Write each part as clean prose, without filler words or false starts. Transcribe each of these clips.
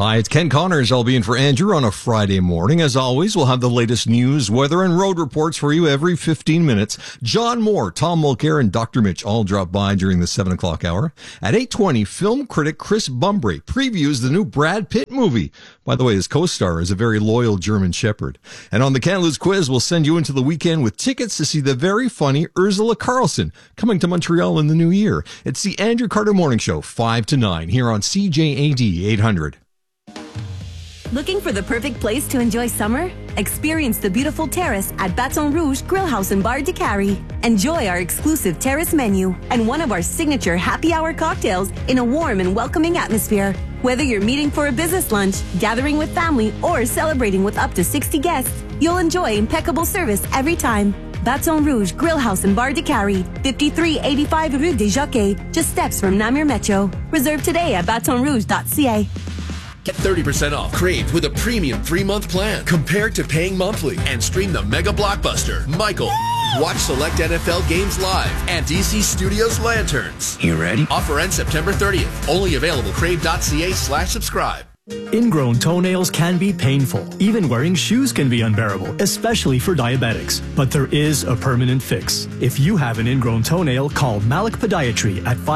Hi, it's Ken Connors. I'll be in for Andrew on a Friday morning. As always, we'll have the latest news, weather, and road reports for you every 15 minutes. John Moore, Tom Mulcair, and Dr. Mitch all drop by during the 7 o'clock hour. At 8:20, film critic Chris Bumbray previews the new Brad Pitt movie. By the way, his co-star is a very loyal German Shepherd. And on the Can't Lose quiz, we'll send you into the weekend with tickets to see the very funny Ursula Carlson coming to Montreal in the new year. It's the Andrew Carter Morning Show, 5 to 9, here on CJAD 800. Looking for the perfect place to enjoy summer? Experience the beautiful terrace at Baton Rouge Grill House and Bar de Cary. Enjoy our exclusive terrace menu and one of our signature happy hour cocktails in a warm and welcoming atmosphere. Whether you're meeting for a business lunch, gathering with family, or celebrating with up to 60 guests, you'll enjoy impeccable service every time. Baton Rouge Grill House and Bar de Cary, 5385 Rue des Jockeys, just steps from Namur Metro. Reserve today at batonrouge.ca. Get 30% off Crave with a premium 3-month plan compared to paying monthly, and stream the mega blockbuster, Michael. Watch select NFL games live and DC Studios Lanterns. You ready? Offer ends September 30th. Only available crave.ca/subscribe. Ingrown toenails can be painful. Even wearing shoes can be unbearable, especially for diabetics. But there is a permanent fix. If you have an ingrown toenail, call Malik Podiatry at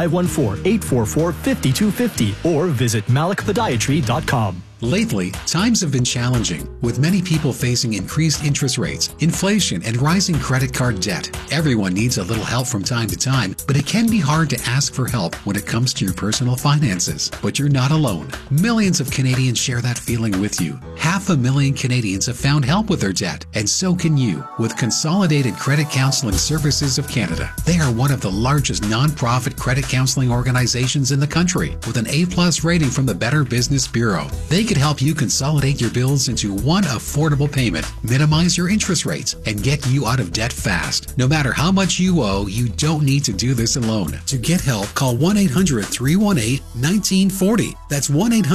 514-844-5250 or visit malikpodiatry.com. Lately, times have been challenging, with many people facing increased interest rates, inflation, and rising credit card debt. Everyone needs a little help from time to time, but it can be hard to ask for help when it comes to your personal finances. But you're not alone. Millions of Canadians share that feeling with you. 500,000 Canadians have found help with their debt, and so can you, with Consolidated Credit Counseling Services of Canada. They are one of the largest non-profit credit counseling organizations in the country, with an A+ rating from the Better Business Bureau. They could help you consolidate your bills into one affordable payment, minimize your interest rates, and get you out of debt fast. No matter how much you owe, you don't need to do this alone. To get help, call 1-800-318-1940. That's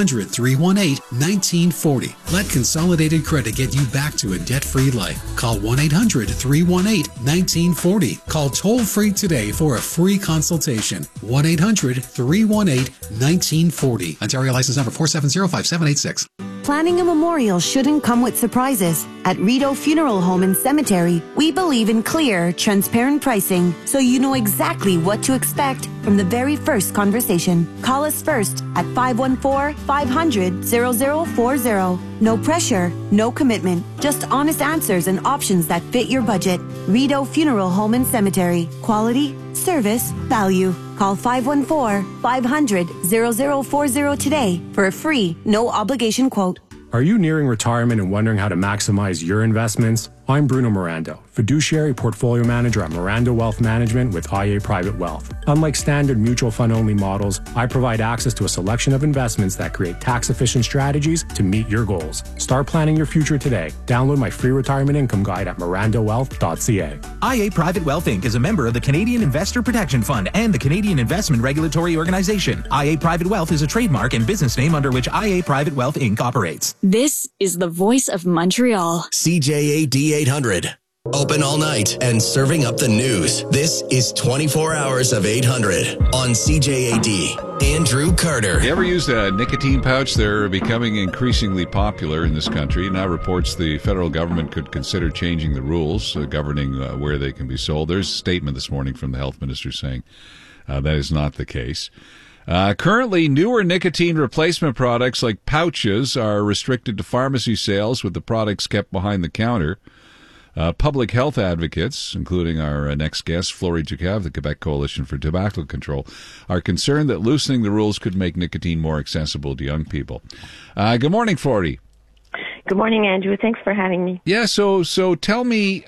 1-800-318-1940. Let Consolidated Credit get you back to a debt-free life. Call 1-800-318-1940. Call toll-free today for a free consultation. 1-800-318-1940. Ontario license number 4705786. Planning a memorial shouldn't come with surprises. At Rideau Funeral Home and Cemetery, we believe in clear, transparent pricing, so you know exactly what to expect from the very first conversation. Call us first at 514-500-0040. No pressure, no commitment, just honest answers and options that fit your budget. Rideau Funeral Home and Cemetery. Quality, service, value. Call 514-500-0040 today for a free, no obligation quote. Are you nearing retirement and wondering how to maximize your investments? I'm Bruno Mirando, fiduciary portfolio manager at Mirando Wealth Management with IA Private Wealth. Unlike standard mutual fund-only models, I provide access to a selection of investments that create tax-efficient strategies to meet your goals. Start planning your future today. Download my free retirement income guide at mirandowealth.ca. IA Private Wealth Inc. is a member of the Canadian Investor Protection Fund and the Canadian Investment Regulatory Organization. IA Private Wealth is a trademark and business name under which IA Private Wealth Inc. operates. This is the voice of Montreal. CJAD 800. Open all night and serving up the news. This is 24 hours of 800 on CJAD. Andrew Carter. You ever used a nicotine pouch? They're becoming increasingly popular in this country. Now reports the federal government could consider changing the rules governing where they can be sold. There's a statement this morning from the health minister saying that is not the case. Currently, newer nicotine replacement products like pouches are restricted to pharmacy sales, with the products kept behind the counter. Public health advocates, including our next guest, Flory Jaquet of the Quebec Coalition for Tobacco Control, are concerned that loosening the rules could make nicotine more accessible to young people. Good morning, Flory. Good morning, Andrew. Thanks for having me. Yeah, so tell me,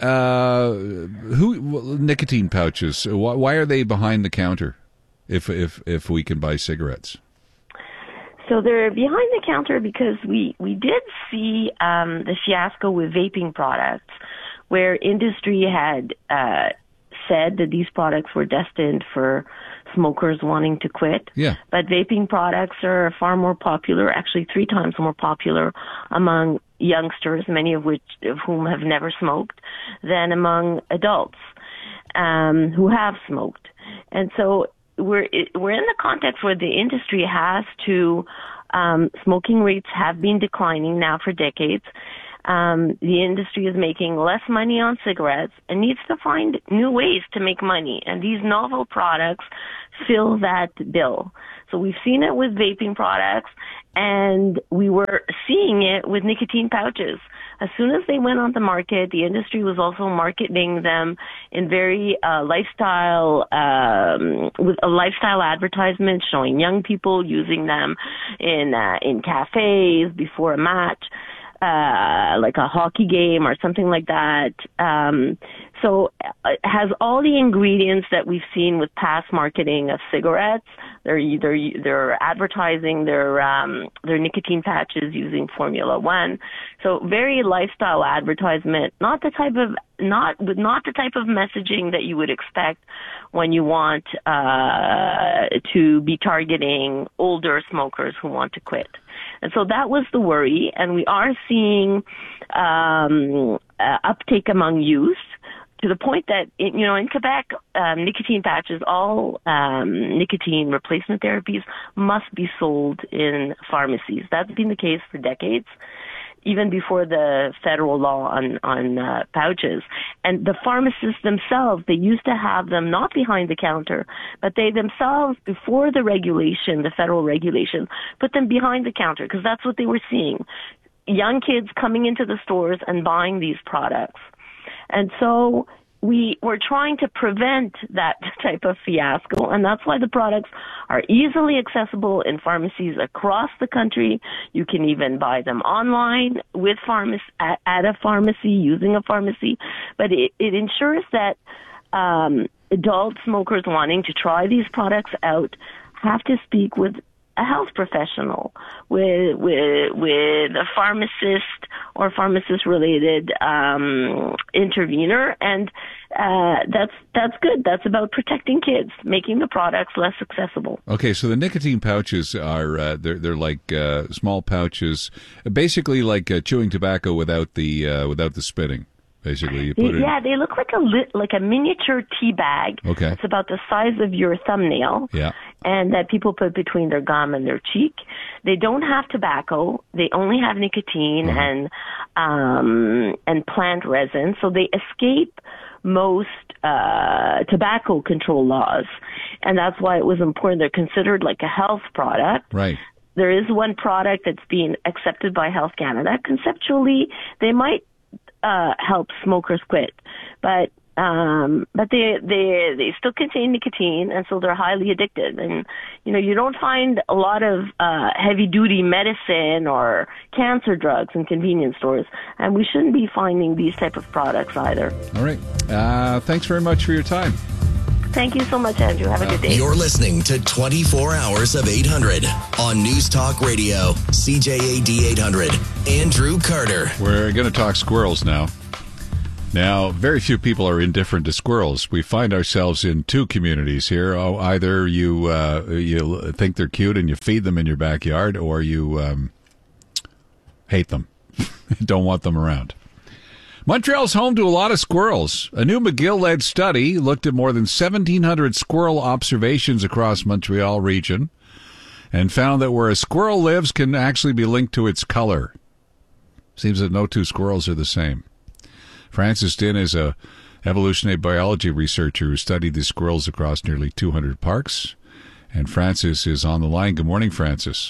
nicotine pouches, why are they behind the counter? If we can buy cigarettes? So they're behind the counter because we did see the fiasco with vaping products, where industry had said that these products were destined for smokers wanting to quit. Yeah. But vaping products are far more popular, actually 3 times more popular among youngsters, many of whom have never smoked, than among adults who have smoked. And so we're in the context where the industry has to Smoking rates have been declining now for decades. The industry is making less money on cigarettes and needs to find new ways to make money. And these novel products fill that bill. So we've seen it with vaping products, and we were seeing it with nicotine pouches. As soon as they went on the market, the industry was also marketing them in very lifestyle, with a lifestyle advertisement showing young people using them in cafes before a match. Like a hockey game or something like that. So it has all the ingredients that we've seen with past marketing of cigarettes. They're advertising their nicotine patches using Formula One. So very lifestyle advertisement, not the type of messaging that you would expect when you want to be targeting older smokers who want to quit. And so that was the worry, and we are seeing uptake among youth to the point that, in Quebec, nicotine patches, all nicotine replacement therapies must be sold in pharmacies. That's been the case for decades, even before the federal law on pouches. And the pharmacists themselves, they used to have them not behind the counter, but they themselves, before the regulation, the federal regulation, put them behind the counter because that's what they were seeing. Young kids coming into the stores and buying these products. And so we were trying to prevent that type of fiasco, and that's why the products are easily accessible in pharmacies across the country. You can even buy them online with at a pharmacy, using a pharmacy. But it ensures that adult smokers wanting to try these products out have to speak with a health professional, with a pharmacist or pharmacist-related intervener, and that's good. That's about protecting kids, making the products less accessible. Okay, so the nicotine pouches are they're like small pouches, basically like chewing tobacco without the spitting. Basically, you put it. They look like a miniature tea bag. Okay, it's about the size of your thumbnail. Yeah, and that people put between their gum and their cheek. They don't have tobacco. They only have nicotine and plant resin. So they escape most tobacco control laws, and that's why it was important. They're considered like a health product. Right. There is one product that's being accepted by Health Canada. Conceptually, they might help smokers quit, but they still contain nicotine, and so they're highly addictive. And you don't find a lot of heavy duty medicine or cancer drugs in convenience stores, and we shouldn't be finding these type of products either. All right, thanks very much for your time. Thank you so much, Andrew. Have a good day. You're listening to 24 Hours of 800 on News Talk Radio, CJAD 800. Andrew Carter. We're going to talk squirrels now. Now, very few people are indifferent to squirrels. We find ourselves in two communities here. Either you think they're cute and you feed them in your backyard, or you hate them, don't want them around. Montreal's home to a lot of squirrels. A new McGill-led study looked at more than 1,700 squirrel observations across Montreal region and found that where a squirrel lives can actually be linked to its color. Seems that no two squirrels are the same. Francis Din is a evolutionary biology researcher who studied these squirrels across nearly 200 parks. And Francis is on the line. Good morning, Francis.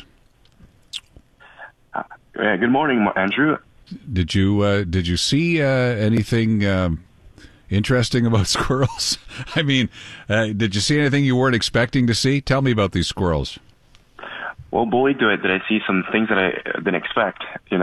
Good morning, Andrew. Did you see anything interesting about squirrels? I mean, did you see anything you weren't expecting to see? Tell me about these squirrels. Well, boy, did I see some things that I didn't expect.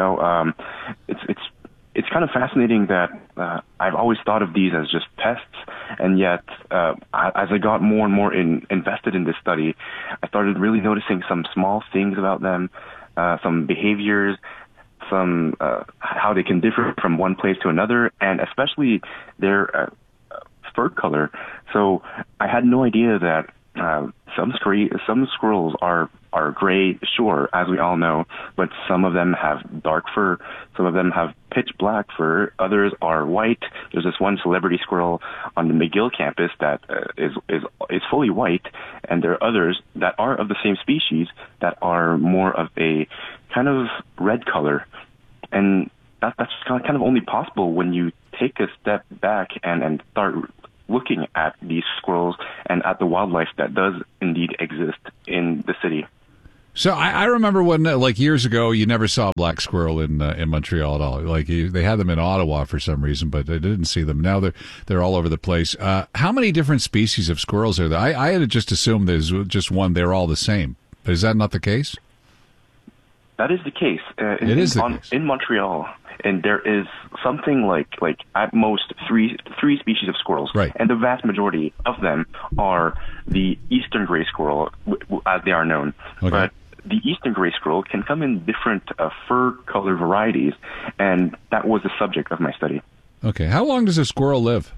It's kind of fascinating that I've always thought of these as just pests, and yet as I got more and more invested in this study, I started really noticing some small things about them, some behaviors, some how they can differ from one place to another, and especially their fur color. So I had no idea that some squirrels are gray, sure, as we all know, but some of them have dark fur, some of them have pitch black fur, others are white. There's this one celebrity squirrel on the McGill campus that is fully white, and there are others that are of the same species that are more of a kind of red color. And that's kind of only possible when you take a step back and start looking at these squirrels and at the wildlife that does indeed exist in the city. So I remember when, like years ago, you never saw a black squirrel in Montreal at all. Like they had them in Ottawa for some reason, but I didn't see them. Now they're all over the place. How many different species of squirrels are there? I had just assumed there's just one. They're all the same. But is that not the case? That is the case. In Montreal, and there is something like at most three species of squirrels, right? And the vast majority of them are the eastern gray squirrel, as they are known. Okay. But the eastern gray squirrel can come in different fur color varieties, and that was the subject of my study. Okay, how long does a squirrel live?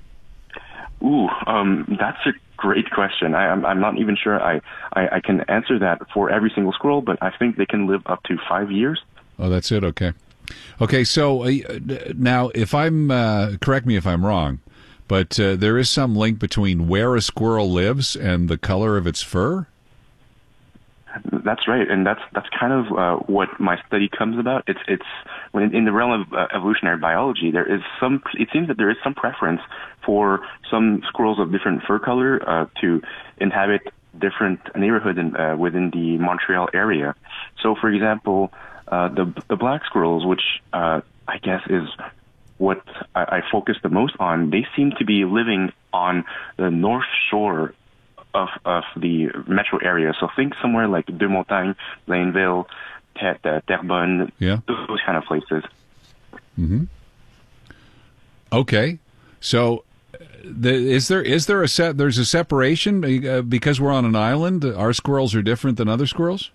Ooh, that's a great question. I'm not even sure I can answer that for every single squirrel, but I think they can live up to 5 years. Oh, that's it. Okay. So now, if I'm correct me if I'm wrong, but there is some link between where a squirrel lives and the color of its fur. That's right, and that's kind of what my study comes about. It's when in the realm of evolutionary biology, it seems that there is some preference for some squirrels of different fur color to inhabit different neighborhoods within the Montreal area. So, for example, the black squirrels, which I guess is what I focus the most on, they seem to be living on the north shore of the metro area. So think somewhere like Deux Montagnes, Blainville, Terrebonne, those kind of places. Mm-hmm. Okay. So there's a separation because we're on an island? Our squirrels are different than other squirrels?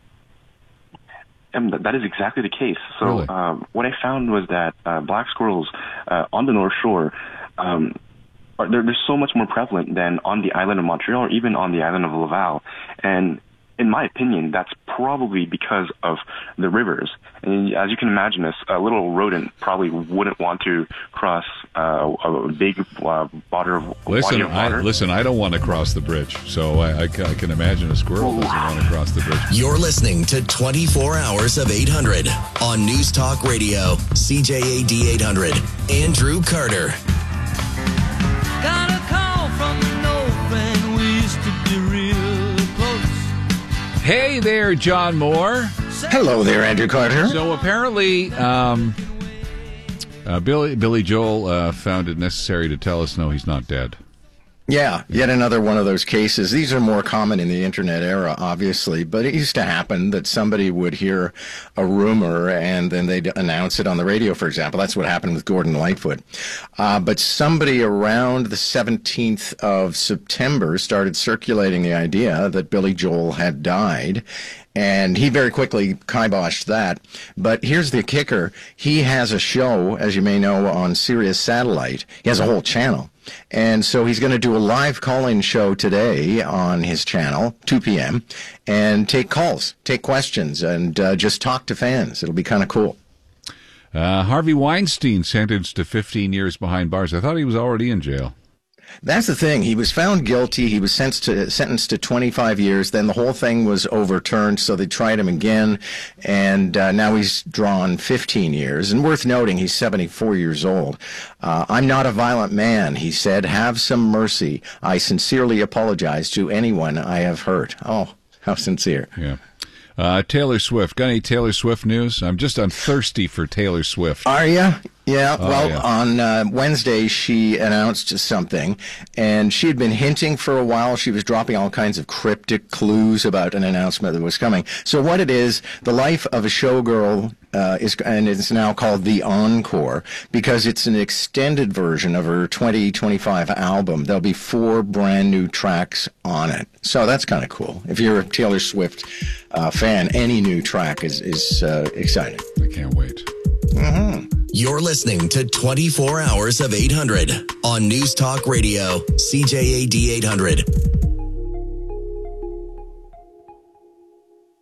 That is exactly the case. So Really? What I found was that black squirrels on the North Shore they're so much more prevalent than on the island of Montreal or even on the island of Laval. And in my opinion, that's probably because of the rivers. And as you can imagine, a little rodent probably wouldn't want to cross a big body of water. Listen, I don't want to cross the bridge, so I can imagine a squirrel doesn't want to cross the bridge. You're listening to 24 Hours of 800 on News Talk Radio, CJAD 800. Andrew Carter. Got a call from an old friend, we used to be real close. Hey there, John Moore. Hello there, Andrew Carter. So apparently, Billy Joel found it necessary to tell us, no, he's not dead. Yeah, yet another one of those cases. These are more common in the internet era, obviously, but it used to happen that somebody would hear a rumor and then they'd announce it on the radio, for example. That's what happened with Gordon Lightfoot. But somebody around the 17th of September started circulating the idea that Billy Joel had died. And he very quickly kiboshed that. But here's the kicker. He has a show, as you may know, on Sirius Satellite. He has a whole channel. And so he's going to do a live call-in show today on his channel, 2 p.m., and take calls, take questions, and just talk to fans. It'll be kind of cool. Harvey Weinstein sentenced to 15 years behind bars. I thought he was already in jail. That's the thing. He was found guilty. He was sentenced to 25 years. Then the whole thing was overturned, so they tried him again, and now he's drawn 15 years. And worth noting, he's 74 years old. I'm not a violent man, he said. Have some mercy. I sincerely apologize to anyone I have hurt. Oh, how sincere. Yeah. Taylor Swift. Got any Taylor Swift news? I'm thirsty for Taylor Swift. Are you? Yeah, on Wednesday she announced something, and she had been hinting for a while. She was dropping all kinds of cryptic clues about an announcement that was coming. So what it is, the life of a showgirl is now called The Encore, because it's an extended version of her 2025 album. There'll be 4 brand new tracks on it. So that's kind of cool. If you're a Taylor Swift fan, any new track is exciting. I can't wait. Mm-hmm. You're listening to 24 Hours of 800 on News Talk Radio, CJAD 800.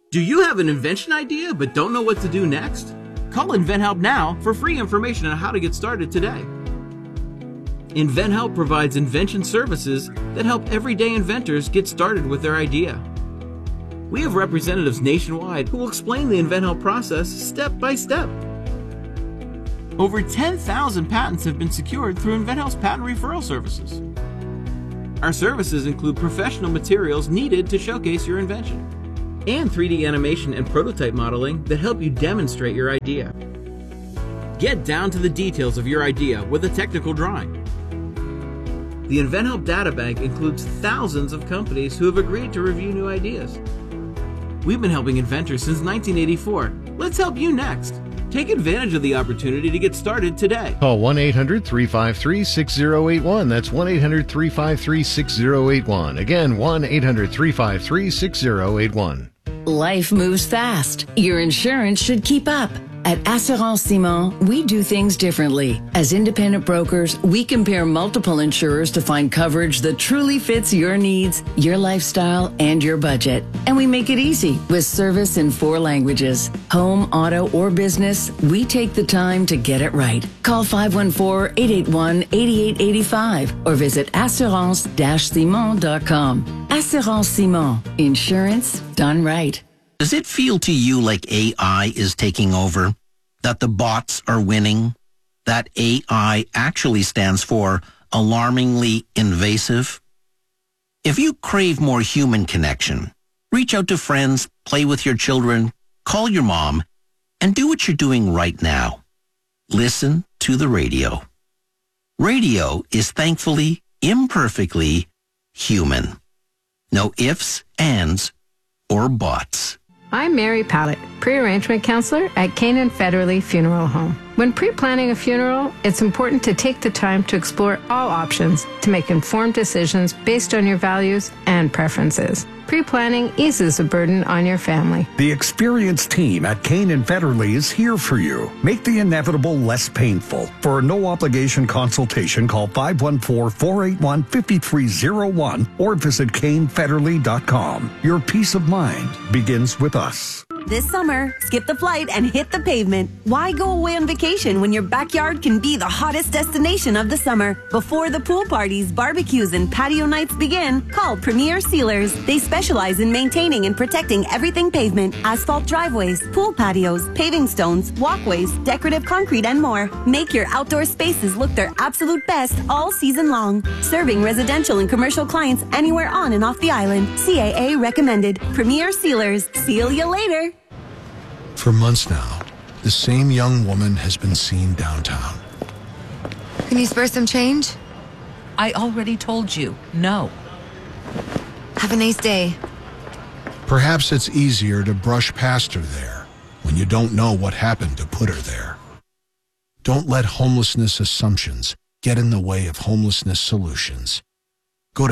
Do you have an invention idea but don't know what to do next? Call InventHelp now for free information on how to get started today. InventHelp provides invention services that help everyday inventors get started with their idea. We have representatives nationwide who will explain the InventHelp process step by step. Over 10,000 patents have been secured through InventHelp's patent referral services. Our services include professional materials needed to showcase your invention, and 3D animation and prototype modeling that help you demonstrate your idea. Get down to the details of your idea with a technical drawing. The InventHelp Databank includes thousands of companies who have agreed to review new ideas. We've been helping inventors since 1984. Let's help you next. Take advantage of the opportunity to get started today. Call 1-800-353-6081. That's 1-800-353-6081. Again, 1-800-353-6081. Life moves fast. Your insurance should keep up. At Assurance Simon, we do things differently. As independent brokers, we compare multiple insurers to find coverage that truly fits your needs, your lifestyle, and your budget. And we make it easy with service in 4 languages. Home, auto, or business, we take the time to get it right. Call 514-881-8885 or visit assurance-simon.com. Assurance Simon. Insurance done right. Does it feel to you like AI is taking over? That the bots are winning? That AI actually stands for alarmingly invasive? If you crave more human connection, reach out to friends, play with your children, call your mom, and do what you're doing right now. Listen to the radio. Radio is thankfully, imperfectly human. No ifs, ands, or buts. I'm Mary Pallett, pre-arrangement counselor at Canaan Federally Funeral Home. When pre-planning a funeral, it's important to take the time to explore all options to make informed decisions based on your values and preferences. Pre-planning eases the burden on your family. The experienced team at Canaan Federally is here for you. Make the inevitable less painful. For a no-obligation consultation, call 514-481-5301 or visit canefederally.com. Your peace of mind begins with us. This summer, skip the flight and hit the pavement. Why go away on vacation when your backyard can be the hottest destination of the summer? Before the pool parties, barbecues, and patio nights begin, call Premier Sealers. They specialize in maintaining and protecting everything pavement, asphalt driveways, pool patios, paving stones, walkways, decorative concrete, and more. Make your outdoor spaces look their absolute best all season long. Serving residential and commercial clients anywhere on and off the island. CAA recommended. Premier Sealers. Seal you later. For months now, the same young woman has been seen downtown. Can you spare some change? I already told you, no. Have a nice day. Perhaps it's easier to brush past her there when you don't know what happened to put her there. Don't let homelessness assumptions get in the way of homelessness solutions. Go to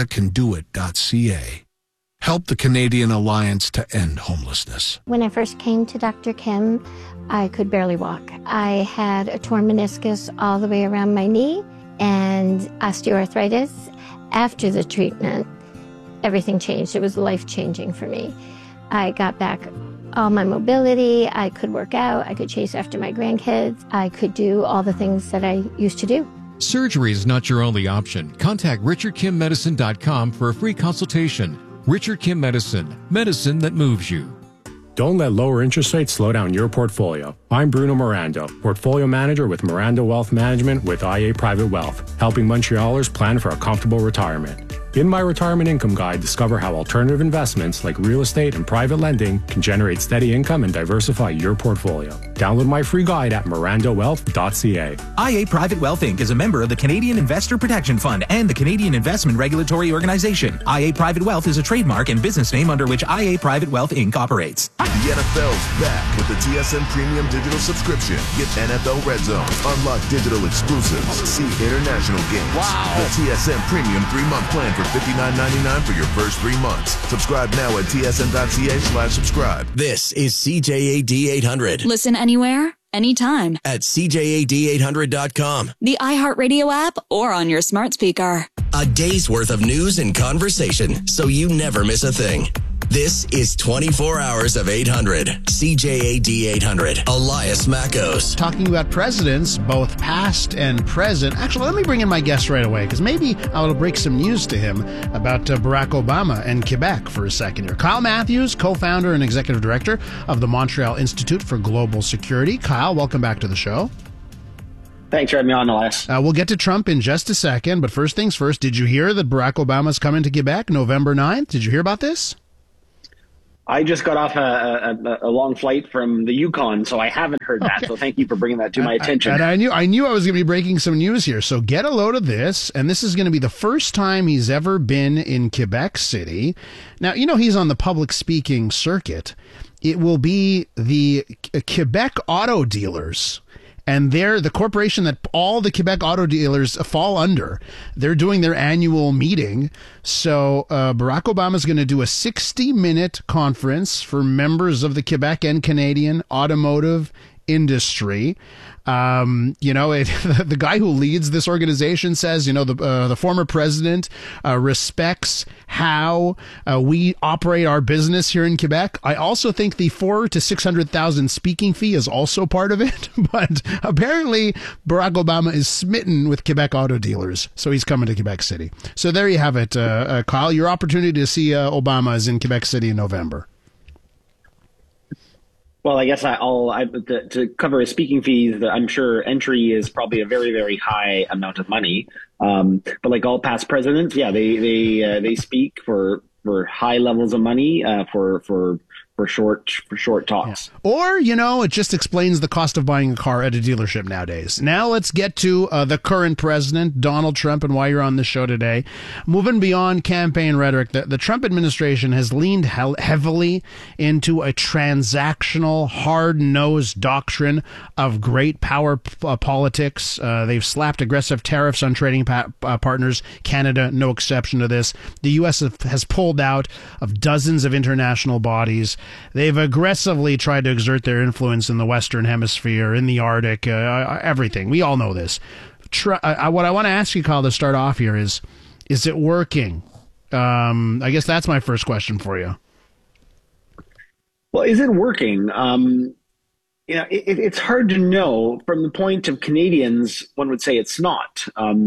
CanadaCanDoIt.ca. Help the Canadian Alliance to End Homelessness. When I first came to Dr. Kim, I could barely walk. I had a torn meniscus all the way around my knee and osteoarthritis. After the treatment, everything changed. It was life-changing for me. I got back all my mobility. I could work out. I could chase after my grandkids. I could do all the things that I used to do. Surgery is not your only option. Contact RichardKimMedicine.com for a free consultation. Richard Kim Medicine, medicine that moves you. Don't let lower interest rates slow down your portfolio. I'm Bruno Miranda, Portfolio Manager with Miranda Wealth Management with IA Private Wealth, helping Montrealers plan for a comfortable retirement. In my Retirement Income Guide, discover how alternative investments like real estate and private lending can generate steady income and diversify your portfolio. Download my free guide at mirandawealth.ca. IA Private Wealth Inc. is a member of the Canadian Investor Protection Fund and the Canadian Investment Regulatory Organization. IA Private Wealth is a trademark and business name under which IA Private Wealth Inc. operates. The NFL's back with the TSN Premium Digital Subscription. Get NFL Red Zone, unlock digital exclusives, see international games. Wow! The TSN Premium 3-month plan for $59.99 for your first 3 months. Subscribe now at tsn.ca/subscribe. This is CJAD 800. Listen anywhere, anytime. At CJAD800.com. The iHeartRadio app or on your smart speaker. A day's worth of news and conversation, so you never miss a thing. This is 24 hours of 800. CJAD 800. Elias Mackos. Talking about presidents, both past and present. Actually, let me bring in my guest right away, because maybe I'll break some news to him about Barack Obama and Quebec for a second here. Kyle Matthews, co-founder and executive director of the Montreal Institute for Global Security. Kyle, welcome back to the show. Thanks for having me on, Elias. We'll get to Trump in just a second, but first things first, did you hear that Barack Obama's coming to Quebec November 9th? Did you hear about this? I just got off a long flight from the Yukon, so I haven't heard that. So thank you for bringing that to my attention. And I knew I was going to be breaking some news here. So get a load of this, and this is going to be the first time he's ever been in Quebec City. Now, you know he's on the public speaking circuit. It will be the Quebec auto dealers. And they're the corporation that all the Quebec auto dealers fall under. They're doing their annual meeting. So Barack Obama is going to do a 60-minute conference for members of the Quebec and Canadian automotive industry. The guy who leads this organization says, the former president respects how we operate our business here in Quebec. I also think the $400,000 to $600,000 speaking fee is also part of it. But apparently Barack Obama is smitten with Quebec auto dealers, so he's coming to Quebec City. So there you have it, Kyle. Your opportunity to see Obama is in Quebec City in November. Well, I guess to cover his speaking fees, I'm sure entry is probably a very, very high amount of money. But like all past presidents, yeah, they speak for high levels of money for short talks. Yeah. Or, it just explains the cost of buying a car at a dealership nowadays. Now let's get to the current president, Donald Trump, and why you're on the show today. Moving beyond campaign rhetoric, the Trump administration has leaned heavily into a transactional, hard-nosed doctrine of great power politics. They've slapped aggressive tariffs on trading partners, Canada no exception to this. The U.S. has pulled out of dozens of international bodies. They've aggressively tried to exert their influence in the Western Hemisphere, in the Arctic, everything. We all know this. What I want to ask you, Kyle, to start off here is it working? I guess that's my first question for you. Well, is it working? It's hard to know. From the point of Canadians, one would say it's not.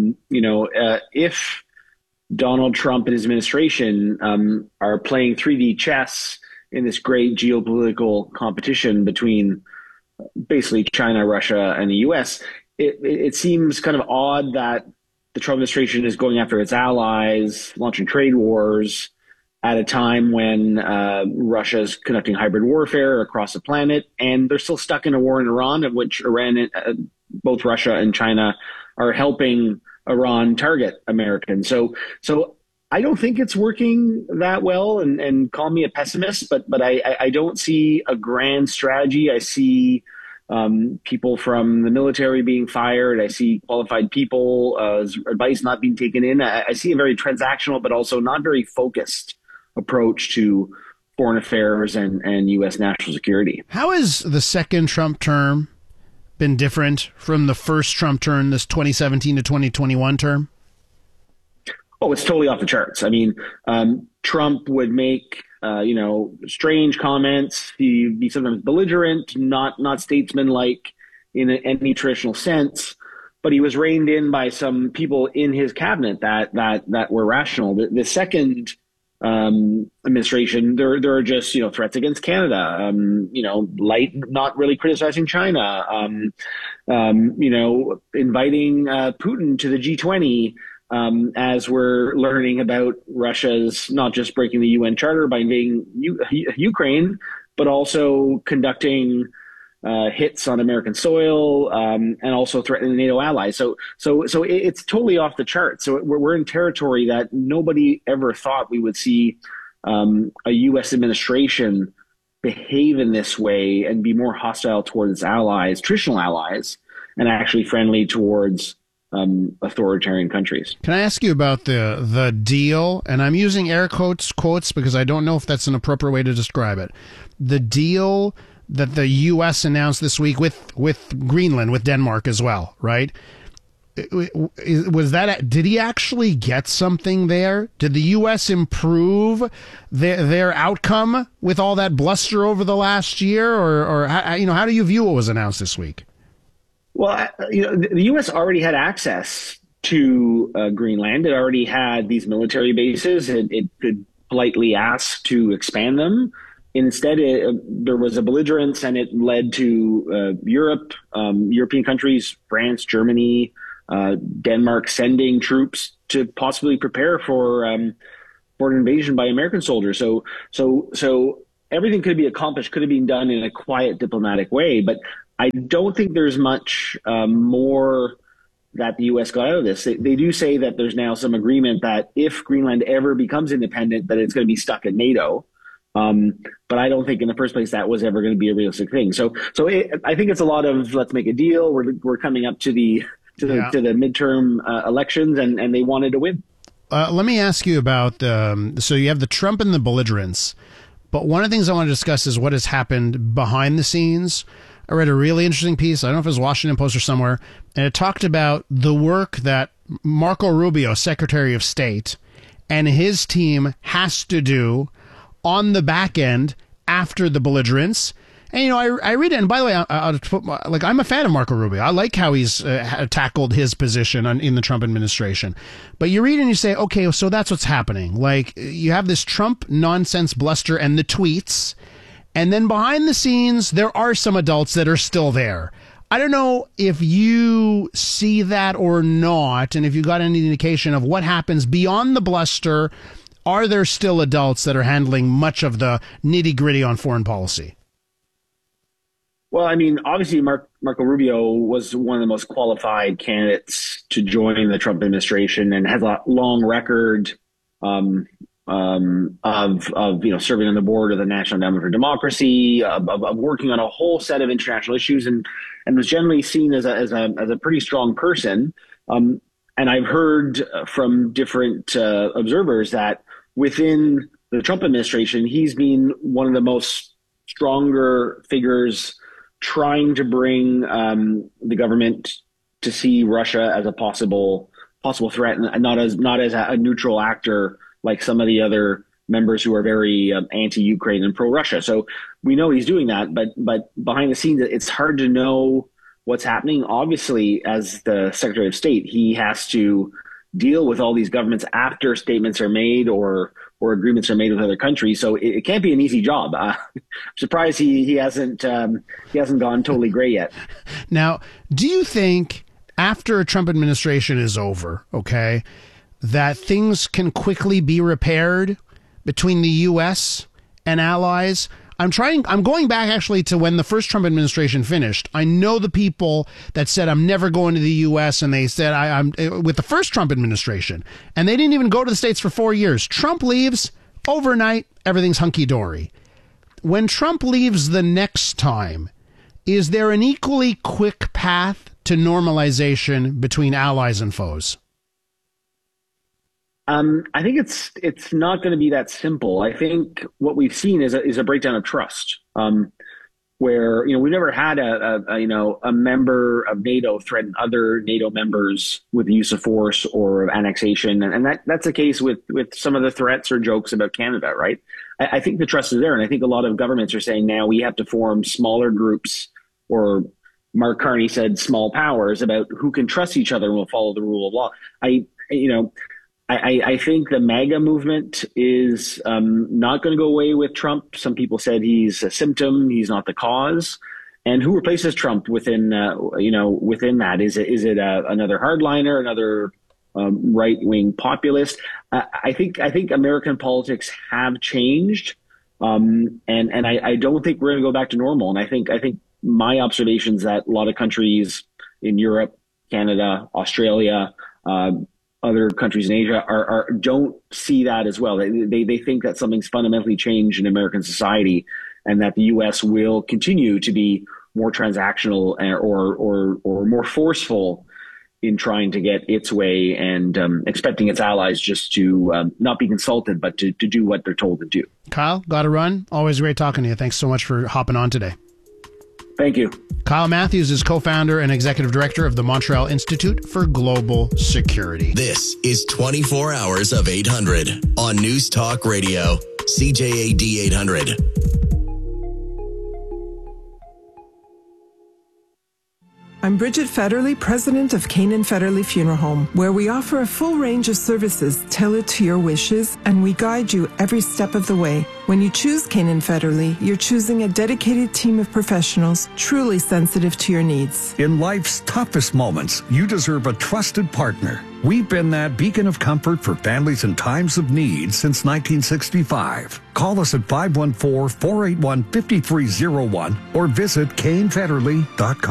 If Donald Trump and his administration are playing 3D chess in this great geopolitical competition between basically China, Russia, and the U.S., it seems kind of odd that the Trump administration is going after its allies, launching trade wars at a time when Russia is conducting hybrid warfare across the planet, and they're still stuck in a war in Iran, of which both Russia and China are helping Iran target Americans. So I don't think it's working that well, and call me a pessimist, but I don't see a grand strategy. I see people from the military being fired. I see qualified people, advice not being taken in. I see a very transactional, but also not very focused approach to foreign affairs and U.S. national security. How has the second Trump term been different from the first Trump term, this 2017 to 2021 term? Oh, it's totally off the charts. I mean, Trump would make, strange comments. He'd be sometimes belligerent, not statesman-like in any traditional sense. But he was reined in by some people in his cabinet that were rational. The second administration, there are just threats against Canada. Light, not really criticizing China. Inviting Putin to the G20. As we're learning about Russia's not just breaking the UN Charter by invading Ukraine, but also conducting hits on American soil and also threatening the NATO allies. So it's totally off the chart. So we're in territory that nobody ever thought we would see a U.S. administration behave in this way and be more hostile towards its allies, traditional allies, and actually friendly towards authoritarian countries. Can I ask you about the deal? And I'm using air quotes because I don't know if that's an appropriate way to describe it. The deal that the U.S. announced this week with Greenland, with Denmark as well, right? did he actually get something there? Did the U.S. improve their outcome with all that bluster over the last year, or how do you view what was announced this week? Well, the U.S. already had access to Greenland. It already had these military bases. It could politely ask to expand them. Instead, there was a belligerence, and it led to European countries, France, Germany, Denmark, sending troops to possibly prepare for an invasion by American soldiers. So everything could be accomplished, could have been done in a quiet diplomatic way. But I don't think there's much more that the U.S. got out of this. They do say that there's now some agreement that if Greenland ever becomes independent, that it's going to be stuck at NATO. But I don't think in the first place that was ever going to be a realistic thing. So I think it's a lot of let's make a deal. We're coming up to the midterm elections, and they wanted to win. Let me ask you about so you have the Trump and the belligerence, but one of the things I want to discuss is what has happened behind the scenes. I read a really interesting piece. I don't know if it was Washington Post or somewhere, and it talked about the work that Marco Rubio, Secretary of State, and his team has to do on the back end after the belligerence. And, I read it, and by the way, I'm a fan of Marco Rubio. I like how he's tackled his position in the Trump administration. But you read and you say, okay, so that's what's happening. Like, you have this Trump nonsense bluster and the tweets, and then behind the scenes, there are some adults that are still there. I don't know if you see that or not, and if you got any indication of what happens beyond the bluster. Are there still adults that are handling much of the nitty-gritty on foreign policy? Well, I mean, obviously, Marco Rubio was one of the most qualified candidates to join the Trump administration and has a long record of serving on the board of the National Endowment for Democracy, of working on a whole set of international issues, and was generally seen as a pretty strong person. And I've heard from different observers that within the Trump administration, he's been one of the most stronger figures trying to bring the government to see Russia as a possible threat, and not as a neutral actor like some of the other members who are very anti-Ukraine and pro-Russia. So we know he's doing that, but behind the scenes, it's hard to know what's happening. Obviously, as the Secretary of State, he has to deal with all these governments after statements are made or agreements are made with other countries. So it can't be an easy job. I'm surprised he hasn't gone totally gray yet. Now, do you think after a Trump administration is over, okay, that things can quickly be repaired between the U.S. and allies? I'm going back actually to when the first Trump administration finished. I know the people that said, I'm never going to the U.S. and they said, I'm with the first Trump administration, and they didn't even go to the States for 4 years. Trump leaves overnight. Everything's hunky dory. When Trump leaves the next time, is there an equally quick path to normalization between allies and foes? I think it's not going to be that simple. I think what we've seen is a breakdown of trust, where we never had a member of NATO threaten other NATO members with the use of force or of annexation, and that's the case with some of the threats or jokes about Canada, right? I think the trust is there, and I think a lot of governments are saying now we have to form smaller groups, or Mark Carney said small powers, about who can trust each other and will follow the rule of law. I think the MAGA movement is not going to go away with Trump. Some people said he's a symptom, he's not the cause. And who replaces Trump within that? Is it another hardliner, another right-wing populist? I think American politics have changed, and I don't think we're going to go back to normal. And I think my observations that a lot of countries in Europe, Canada, Australia, other countries in Asia don't see that as well. They think that something's fundamentally changed in American society, and that the U.S. will continue to be more transactional or more forceful in trying to get its way, and expecting its allies just to not be consulted, but to do what they're told to do. Kyle, got to run. Always great talking to you. Thanks so much for hopping on today. Thank you. Kyle Matthews is co-founder and executive director of the Montreal Institute for Global Security. This is 24 Hours of 800 on News Talk Radio, CJAD 800. I'm Bridget Federley, president of Canaan Federley Funeral Home, where we offer a full range of services tailored to your wishes, and we guide you every step of the way. When you choose Canaan Federley, you're choosing a dedicated team of professionals truly sensitive to your needs. In life's toughest moments, you deserve a trusted partner. We've been that beacon of comfort for families in times of need since 1965. Call us at 514-481-5301 or visit CainFederley.com.